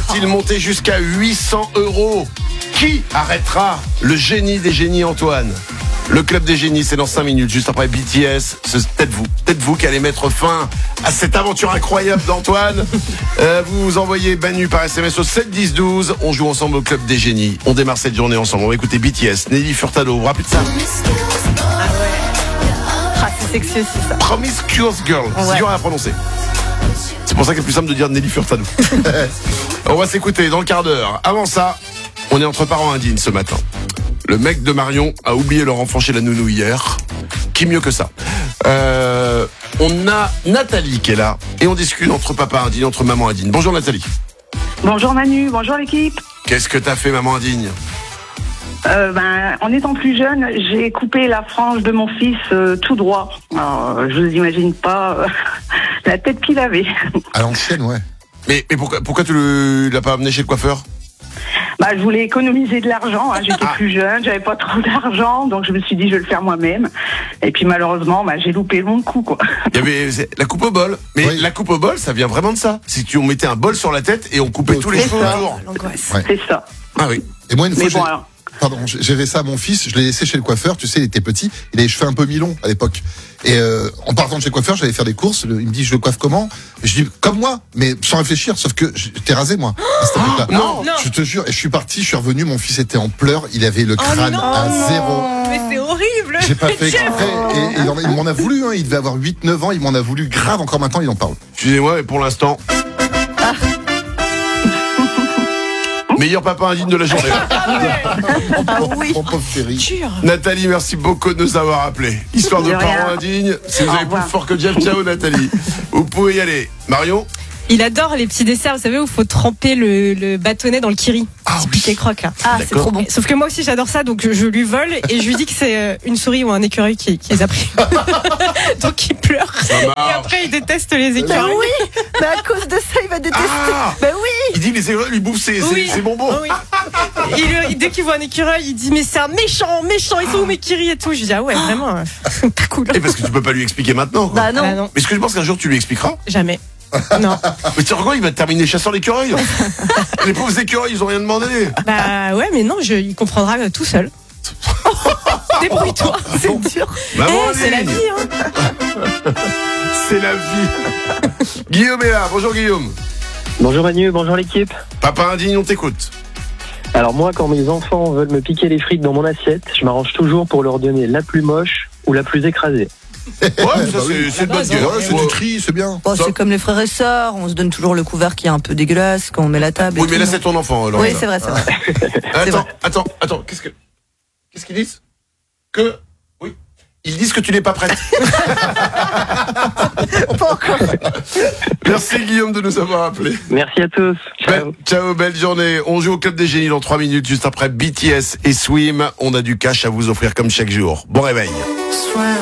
va-t-il monter jusqu'à 800 €? Qui arrêtera le génie des génies, Antoine? Le club des génies, c'est dans 5 minutes, juste après BTS. C'est peut-être vous qui allez mettre fin à cette aventure incroyable d'Antoine. Vous envoyez Manu par SMS au 7 10 12. On joue ensemble au club des génies. On démarre cette journée ensemble. On va écouter BTS, Nelly Furtado. Vous vous rappelez de ça? C'est sexy aussi ça. Promiscuous Girl, c'est dur à prononcer. C'est pour ça qu'il est plus simple de dire Nelly Furtado. On va s'écouter dans le quart d'heure. Avant ça, on est entre parents indignes ce matin. Le mec de Marion a oublié leur enfant chez la nounou hier. Qui mieux que ça? On a Nathalie qui est là et on discute entre papa indigne, entre maman indigne. Bonjour Nathalie. Bonjour Manu, bonjour l'équipe. Qu'est-ce que t'as fait, maman indigne? En étant plus jeune, j'ai coupé la frange de mon fils tout droit. Alors, je vous imagine pas la tête qu'il avait. À l'ancienne, ouais. Mais pourquoi tu l'as pas amené chez le coiffeur? Je voulais économiser de l'argent. J'étais plus jeune, j'avais pas trop d'argent, donc je me suis dit je vais le faire moi-même. Et puis malheureusement, j'ai loupé le bon coup, quoi. Il y avait la coupe au bol. Mais oui. La coupe au bol, ça vient vraiment de ça. Si on mettait un bol sur la tête et on coupait tous les cheveux autour. L'angoisse. Ouais. C'est ça. Ah oui. Et moi, une fois, Mais bon, alors. Pardon, j'avais ça à mon fils, je l'ai laissé chez le coiffeur, tu sais, il était petit, il avait les cheveux un peu mi-longs à l'époque. Et en partant de chez le coiffeur, j'allais faire des courses, il me dit, je le coiffe comment? Et je dis, comme moi, mais sans réfléchir, sauf que j'étais rasé, moi, à cette époque-là. Non. Je te jure, et je suis parti, je suis revenu, mon fils était en pleurs, il avait le crâne à zéro. Mais c'est horrible. J'ai pas fait exprès, et il m'en a voulu, il devait avoir 8-9 ans, il m'en a voulu grave, encore maintenant, il en parle. Excusez-moi, mais pour l'instant. Meilleur papa indigne de la journée. Oui. Mon pauvre chéri. Dur. Nathalie, merci beaucoup de nous avoir appelés. Histoire de De rien. parents indignes. Si vous Au avez plus revoir. fort que Jeff, ciao Nathalie. Vous pouvez y aller. Marion? Il adore les petits desserts, vous savez, où il faut tremper le bâtonnet dans le kiri. Ah C'est oui. piqué croque là. c'est trop bon. Sauf que moi aussi j'adore ça, donc je lui vole et je lui dis que c'est une souris ou un écureuil qui les a pris. Donc il pleure. Ça Et marche. après il déteste les écureuils. oui, mais à cause de ça, il va détester. Ah, Oui. il dit les écureuils lui bouffent ses Oui. bonbons. Oui. Dès qu'il voit un écureuil, il dit mais c'est un méchant, ils sont où mes kiris et tout. Je lui dis ah ouais vraiment, pas cool. Et parce que tu peux pas lui expliquer maintenant, quoi. Bah non. Ah non, Mais est-ce que je pense qu'un jour tu lui expliqueras? jamais. Non. Mais tu sais quoi, il va terminer chasseur d'écureuils. Les pauvres écureuils, ils ont rien demandé. Bah ouais mais non, il comprendra tout seul. Débrouille-toi. Bon. C'est dur. Maman C'est la indigne. vie hein. C'est la vie. Guillaume est là. Bonjour Guillaume. Bonjour Manu, bonjour l'équipe. Papa indigne, on t'écoute. Alors moi, quand mes enfants veulent me piquer les frites dans mon assiette, je m'arrange toujours pour leur donner la plus moche ou la plus écrasée. Ouais, ça oui. c'est une bonne base, gueule. Ouais, c'est du tri, c'est bien. Bon, c'est comme les frères et sœurs, on se donne toujours le couvert qui est un peu dégueulasse quand on met la table. Oui, et mais tout, là c'est ton enfant, Laurent. Oui, c'est vrai, c'est vrai. Attends, qu'est-ce qu'ils disent? Que oui, ils disent que tu n'es pas prête. Pas encore. Merci Guillaume de nous avoir appelés. Merci à tous. Ciao. Ciao, belle journée. On joue au club des génies dans 3 minutes, juste après BTS et Swim. On a du cash à vous offrir comme chaque jour. Bon réveil.